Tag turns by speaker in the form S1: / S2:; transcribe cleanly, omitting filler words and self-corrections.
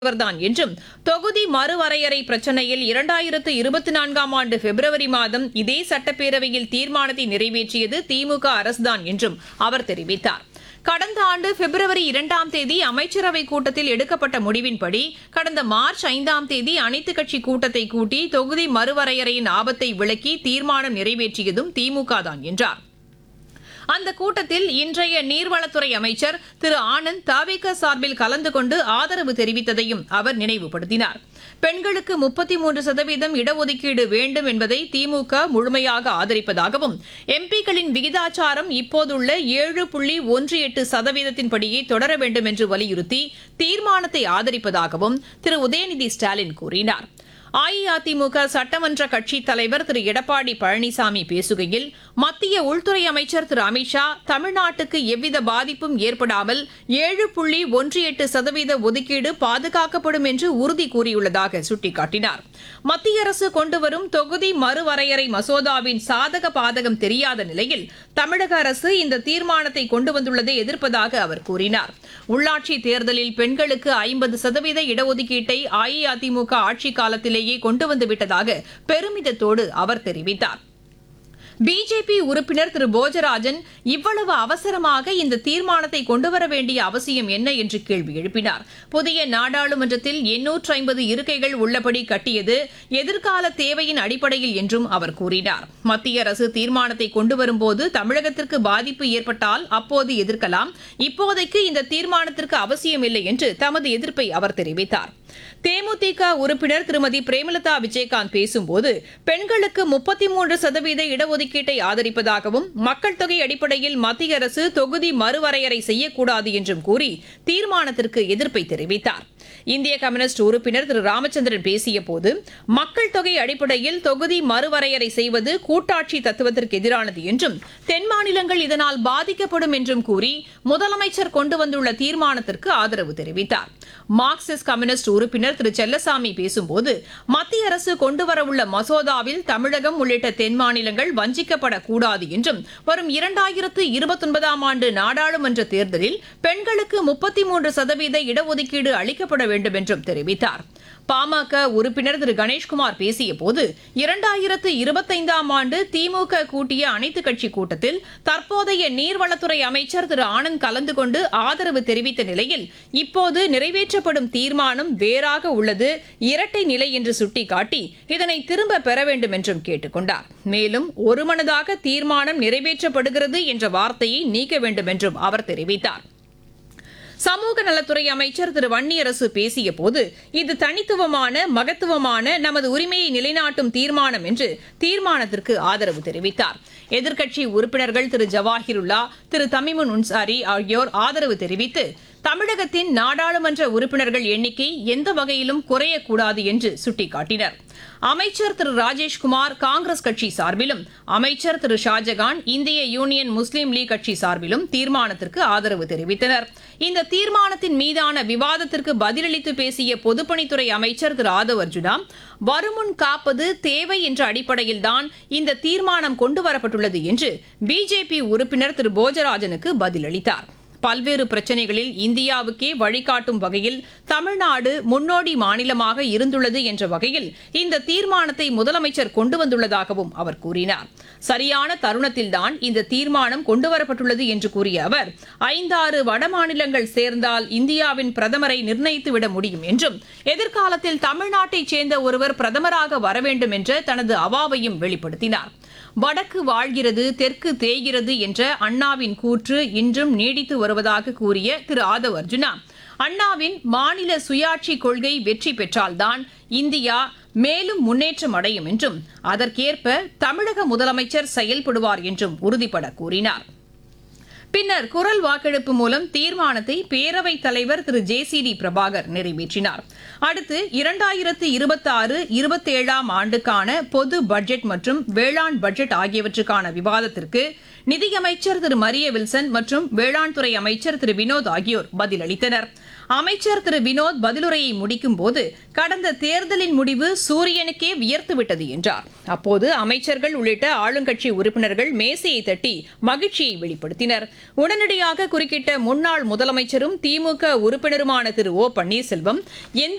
S1: தான் என்றும் தொகுதி மறுவரையறை பிரச்சினையில் 2024ஆம் ஆண்டு பிப்ரவரி மாதம் இதே சட்டப்பேரவையில் தீர்மானத்தை நிறைவேற்றியது திமுக அரசுதான் என்றும் அவர் தெரிவித்தார். கடந்த ஆண்டு பிப்ரவரி 2ஆம் தேதி அமைச்சரவைக் கூட்டத்தில் எடுக்கப்பட்ட முடிவின்படி கடந்த மார்ச் 5ஆம் தேதி அனைத்துக் கட்சி கூட்டத்தை கூட்டி தொகுதி மறுவரையறையின் ஆபத்தை விளக்கி தீர்மானம் நிறைவேற்றியதும் திமுக தான் என்றார். அந்த கூட்டத்தில் இன்றைய நீர்வளத்துறை அமைச்சர் திரு ஆனந்த் தவிக சார்பில் கலந்து கொண்டு ஆதரவு தெரிவித்ததையும் அவர் நினைவுபடுத்தினார். பெண்களுக்கு 33% இடஒதுக்கீடு வேண்டும் என்பதை திமுக முழுமையாக ஆதரிப்பதாகவும் எம்பிக்களின் விகிதாச்சாரம் இப்போதுள்ள 7.18%படியே தொடர வேண்டும் என்று வலியுறுத்தி தீர்மானத்தை ஆதரிப்பதாகவும் திரு உதயநிதி ஸ்டாலின் கூறினார். அஇஅதிமுக சட்டமன்ற கட்சித் தலைவர் திரு எடப்பாடி பழனிசாமி பேசுகையில் மத்திய உள்துறை அமைச்சர் திரு அமித்ஷா தமிழ்நாட்டுக்கு எவ்வித பாதிப்பும் ஏற்படாமல் 7.18% ஒதுக்கீடு பாதுகாக்கப்படும் என்று உறுதி கூறியுள்ளதாக சுட்டிக்காட்டினார். மத்திய அரசு கொண்டுவரும் தொகுதி மறுவரையறை மசோதாவின் சாதக பாதகம் தெரியாத நிலையில் தமிழக அரசு இந்த தீர்மானத்தை கொண்டு வந்துள்ளதை எதிர்ப்பதாக அவர் கூறினார். உள்ளாட்சி தேர்தலில் பெண்களுக்கு 50% இடஒதுக்கீட்டை அஇஅதிமுக ஆட்சிக் காலத்திலே கொண்டு வந்துவிட்டதாக பெருமிதத்தோடு அவர் தெரிவித்தார். பிஜேபி உறுப்பினர் திரு போஜராஜன் இவ்வளவு அவசரமாக இந்த தீர்மானத்தை கொண்டுவர வேண்டிய அவசியம் என்ன என்று கேள்வி எழுப்பினார். புதிய நாடாளுமன்றத்தில் 850 இருக்கைகள் உள்ளபடி கட்டியது எதிர்கால தேவையின் அடிப்படையில் என்றும் அவர் கூறினார். மத்திய அரசு தீர்மானத்தை கொண்டு வரும்போது தமிழகத்திற்கு பாதிப்பு ஏற்பட்டால் அப்போது எதிர்க்கலாம், இப்போதைக்கு இந்த தீர்மானத்திற்கு அவசியமில்லை என்று தமது எதிர்ப்பை அவர் தெரிவித்தார். தேமுதிக உறுப்பினர் திருமதி பிரேமலதா விஜயகாந்த் பேசும்போது பெண்களுக்கு 33% இடஒதுக்கீட்டை ஆதரிப்பதாகவும் மக்கள் தொகை அடிப்படையில் மத்திய அரசு தொகுதி மறுவரையறை செய்யக்கூடாது என்றும் கூறி தீர்மானத்திற்கு எதிர்ப்பை தெரிவித்தார். இந்திய கம்யூனிஸ்ட் உறுப்பினர் திரு ராமச்சந்திரன் பேசியபோது மக்கள் தொகை அடிப்படையில் தொகுதி மறுவரையறை செய்வது கூட்டாட்சி தத்துவத்திற்கு எதிரானது என்றும் தென் மாநிலங்கள் இதனால் பாதிக்கப்படும் என்றும் கூறி முதலமைச்சர் கொண்டு வந்துள்ள தீர்மானத்திற்கு ஆதரவு தெரிவித்தார். மார்க்சிஸ்ட் கம்யூனிஸ்ட் உறுப்பினர் திரு செல்லசாமி பேசும்போது மத்திய அரசு கொண்டுவரவுள்ள மசோதாவில் தமிழகம் உள்ளிட்ட தென் மாநிலங்கள் வஞ்சிக்கப்படக்கூடாது என்றும் வரும் 2029ஆம் ஆண்டு நாடாளுமன்ற தேர்தலில் பெண்களுக்கு 33% இடஒதுக்கீடு அளிக்கப்பட வேண்டும் என்றும் தெரிவித்தார். பாமக உறுப்பினர் திரு கணேஷ்குமார் பேசியபோது 2025ஆம் ஆண்டு திமுக கூட்டிய அனைத்துக் கட்சி கூட்டத்தில் தற்போதைய நீர்வளத்துறை அமைச்சர் திரு ஆனந்த் கலந்து கொண்டு ஆதரவு தெரிவித்த நிலையில் இப்போது நிறைவேற்றப்படும் தீர்மானம் வேறாக உள்ளது, இரட்டை நிலை என்று சுட்டிக்காட்டி இதனை திரும்ப பெற வேண்டும் என்றும் கேட்டுக் கொண்டார். மேலும் ஒருமனதாக தீர்மானம் நிறைவேற்றப்படுகிறது என்ற வார்த்தையை நீக்க வேண்டும் என்றும் அவர் தெரிவித்தார். சமூக நலத்துறை அமைச்சர் திரு வன்னியரசு பேசியபோது இது தனித்துவமான மகத்துவமான நமது உரிமையை நிலைநாட்டும் தீர்மானம் என்று தீர்மானத்திற்கு ஆதரவு தெரிவித்தார். எதிர்க்கட்சி உறுப்பினர்கள் திரு ஜவாஹிருல்லா திரு தமிமுன் உன்சாரி ஆகியோர் ஆதரவு தெரிவித்து தமிழகத்தின் நாடாளுமன்ற உறுப்பினர்கள் எண்ணிக்கை எந்த வகையிலும் குறையக்கூடாது என்று சுட்டிக்காட்டினர். அமைச்சர் திரு ராஜேஷ்குமார் காங்கிரஸ் கட்சி சார்பிலும் அமைச்சர் திரு ஷாஜகான் இந்திய யூனியன் முஸ்லீம் லீக் கட்சி சார்பிலும் தீர்மானத்திற்கு ஆதரவு தெரிவித்தனர். இந்த தீர்மானத்தின் மீதான விவாதத்திற்கு பதிலளித்து பேசிய பொதுப்பணித்துறை அமைச்சர் திரு ஆதவ் அர்ஜுனா வருமுன் காப்பது தேவை என்ற அடிப்படையில்தான் இந்த தீர்மானம் கொண்டுவரப்பட்டுள்ளது என்று பிஜேபி உறுப்பினர் திரு போஜராஜனுக்கு பதிலளித்தார். பல்வேறு பிரச்சினைகளில் இந்தியாவுக்கே வழிகாட்டும் வகையில் தமிழ்நாடு முன்னோடி மாநிலமாக இருந்துள்ளது என்ற வகையில் இந்த தீர்மானத்தை முதலமைச்சர் கொண்டு வந்துள்ளதாகவும் அவர் கூறினார். சரியான தருணத்தில்தான் இந்த தீர்மானம் கொண்டுவரப்பட்டுள்ளது என்று கூறிய அவர் 5-6 வடமாநிலங்கள் சேர்ந்தால் இந்தியாவின் பிரதமரை நிர்ணயித்துவிட முடியும் என்றும் எதிர்காலத்தில் தமிழ்நாட்டைச் சேர்ந்த ஒருவர் பிரதமராக வர வேண்டும் என்ற தனது அவாவையும் வெளிப்படுத்தினார். வடக்கு வாழ்கிறது தெற்கு தேய்கிறது என்ற அண்ணாவின் கூற்று இன்றும் நீடித்து வருவதாக கூறிய திரு ஆதவ் அர்ஜுனா அண்ணாவின் மாநில சுயாட்சி கொள்கை வெற்றி பெற்றால்தான் இந்தியா மேலும் முன்னேற்றம் அடையும் என்றும் அதற்கேற்ப தமிழக முதலமைச்சர் செயல்படுவார் என்றும் உறுதிபட கூறினார். பின்னர் குரல் வாக்கெடுப்பு மூலம் தீர்மானத்தை பேரவைத் தலைவர் திரு ஜே.சி.டி. பிரபாகர் நிறைவேற்றினார். அடுத்து 2026-27ஆம் ஆண்டுக்கான பொது பட்ஜெட் மற்றும் வேளாண் பட்ஜெட் ஆகியவற்றுக்கான விவாதத்திற்கு நிதியமைச்சர் திரு மரிய வில்சன் மற்றும் வேளாண் துறை அமைச்சர் திரு வினோத் ஆகியோர் பதிலளித்தனர். அமைச்சர் திரு வினோத் பதிலுரையை முடிக்கும் போது கடந்த தேர்தலின் முடிவு சூரியனுக்கே வியர்த்துவிட்டது என்றார். அப்போது அமைச்சர்கள் உள்ளிட்ட ஆளுங்கட்சி உறுப்பினர்கள் மேசையை தட்டி மகிழ்ச்சியை வெளிப்படுத்தினர். உடனடியாக குறுக்கிட்ட முன்னாள் முதலமைச்சரும் திமுக உறுப்பினருமான திரு ஓ பன்னீர்செல்வம் எந்த